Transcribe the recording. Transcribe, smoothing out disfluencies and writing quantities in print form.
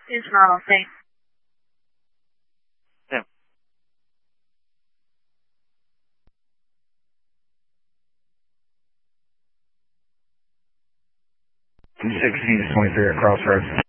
It's not okay. Yeah. 16 to 23 at Crossroads.